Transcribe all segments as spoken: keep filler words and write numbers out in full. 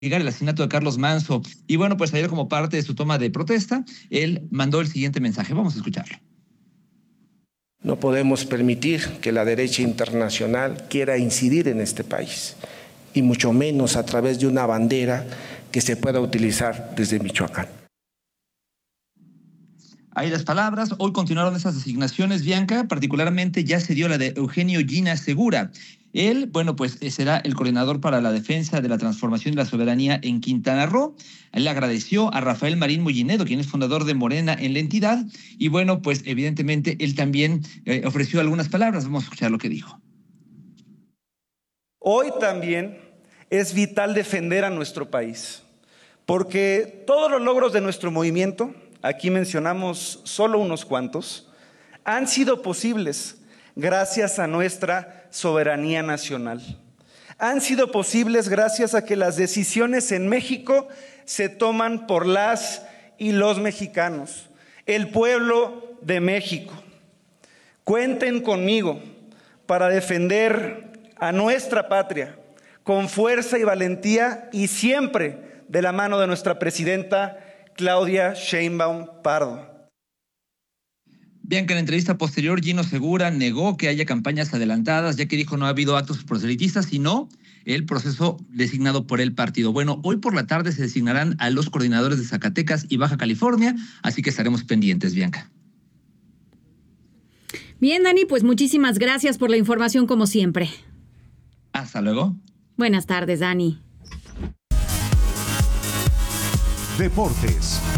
el asesinato de Carlos Manso. Y bueno, pues ayer, como parte de su toma de protesta, él mandó el siguiente mensaje. Vamos a escucharlo. No podemos permitir que la derecha internacional quiera incidir en este país, y mucho menos a través de una bandera que se pueda utilizar desde Michoacán. Ahí las palabras. Hoy continuaron esas designaciones, Bianca. Particularmente ya se dio la de Eugenio Gina Segura. Él, bueno, pues será el coordinador para la defensa de la transformación de la soberanía en Quintana Roo. Él le agradeció a Rafael Marín Mollinedo, quien es fundador de Morena en la entidad. Y bueno, pues evidentemente él también eh, ofreció algunas palabras. Vamos a escuchar lo que dijo. Hoy también es vital defender a nuestro país, porque todos los logros de nuestro movimiento, aquí mencionamos solo unos cuantos, han sido posibles gracias a nuestra soberanía nacional. Han sido posibles gracias a que las decisiones en México se toman por las y los mexicanos, el pueblo de México. Cuenten conmigo para defender a nuestra patria con fuerza y valentía, y siempre de la mano de nuestra presidenta Claudia Sheinbaum Pardo. Bien, que en la entrevista posterior Gino Segura negó que haya campañas adelantadas, ya que dijo no ha habido actos proselitistas, sino el proceso designado por el partido. Bueno, hoy por la tarde se designarán a los coordinadores de Zacatecas y Baja California, así que estaremos pendientes, Bianca. Bien, Dani, pues muchísimas gracias por la información como siempre. Hasta luego. Buenas tardes, Dani. Deportes.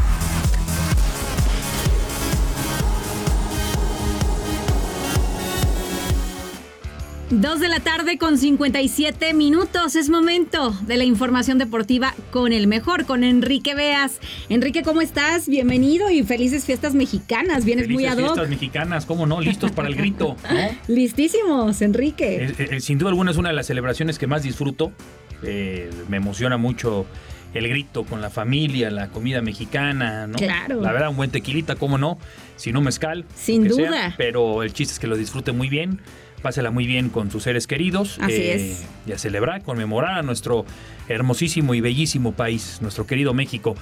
Dos de la tarde con cincuenta y siete minutos. Es momento de la información deportiva con el mejor, con Enrique Beas. Enrique, ¿cómo estás? Bienvenido y felices fiestas mexicanas. Vienes felices muy ad hoc. Fiestas mexicanas, ¿cómo no? Listos para el grito, ¿no? Listísimos, Enrique. Eh, eh, sin duda alguna es una de las celebraciones que más disfruto. Eh, me emociona mucho el grito con la familia, la comida mexicana, ¿no? Claro. La verdad, un buen tequilita, ¿cómo no? Si no mezcal. Sin duda. Sea, pero el chiste es que lo disfrute muy bien. Pásela muy bien con sus seres queridos. Así eh, es. Y a celebrar, conmemorar a nuestro hermosísimo y bellísimo país, nuestro querido México.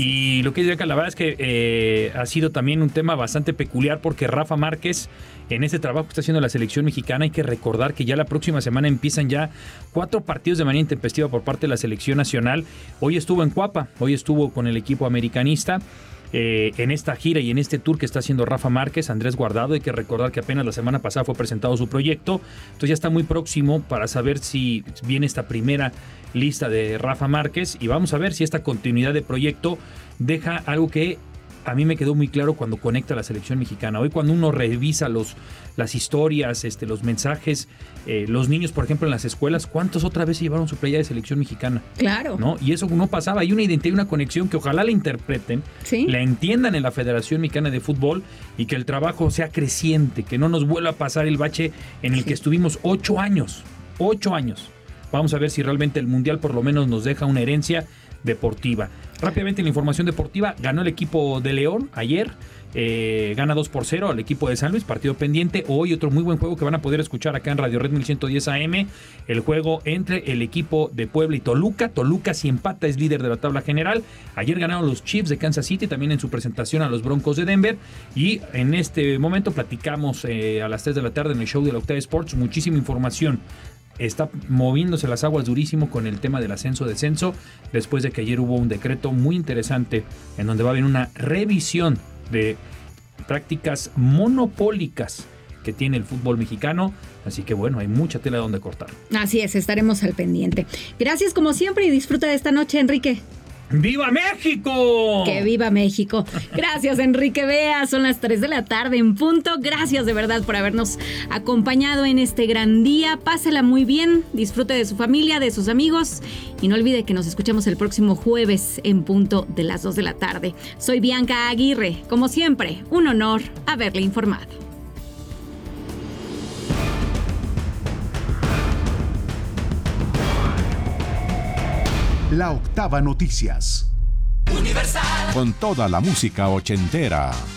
Y lo que dice acá, la verdad es que eh, ha sido también un tema bastante peculiar, porque Rafa Márquez, en este trabajo que está haciendo la selección mexicana, hay que recordar que ya la próxima semana empiezan ya cuatro partidos de manera intempestiva por parte de la selección nacional. Hoy estuvo en Cuapa, hoy estuvo con el equipo americanista. Eh, en esta gira y en este tour que está haciendo Rafa Márquez, Andrés Guardado, hay que recordar que apenas la semana pasada fue presentado su proyecto, entonces ya está muy próximo para saber si viene esta primera lista de Rafa Márquez, y vamos a ver si esta continuidad de proyecto deja algo que a mí me quedó muy claro cuando conecta a la selección mexicana. Hoy, cuando uno revisa los, las historias, este, los mensajes, eh, los niños, por ejemplo, en las escuelas, ¿cuántos otra vez se llevaron su playa de selección mexicana? Claro. ¿No? Y eso no pasaba. Hay una identidad y una conexión que ojalá la interpreten, ¿sí? La entiendan en la Federación Mexicana de Fútbol, y que el trabajo sea creciente, que no nos vuelva a pasar el bache en el sí. que estuvimos ocho años. Ocho años. Vamos a ver si realmente el Mundial por lo menos nos deja una herencia deportiva. Rápidamente, la información deportiva: ganó el equipo de León ayer, eh, gana dos por cero al equipo de San Luis, partido pendiente. Hoy otro muy buen juego que van a poder escuchar acá en Radio Red mil ciento diez A M, el juego entre el equipo de Puebla y Toluca. Toluca, si empata, es líder de la tabla general. Ayer ganaron los Chiefs de Kansas City, también en su presentación a los Broncos de Denver, y en este momento platicamos eh, a las tres de la tarde en el show de la Octava Sports, muchísima información. Está moviéndose las aguas durísimo con el tema del ascenso-descenso, después de que ayer hubo un decreto muy interesante en donde va a haber una revisión de prácticas monopólicas que tiene el fútbol mexicano. Así que bueno, hay mucha tela donde cortar. Así es, estaremos al pendiente. Gracias como siempre y disfruta de esta noche, Enrique. ¡Viva México! ¡Que viva México! Gracias, Enrique Bea. Son las tres de la tarde en punto. Gracias de verdad por habernos acompañado en este gran día. Pásela muy bien, disfrute de su familia, de sus amigos, y no olvide que nos escuchamos el próximo jueves en punto de las dos de la tarde. Soy Bianca Aguirre. Como siempre, un honor haberle informado. La Octava Noticias. Universal. Con toda la música ochentera.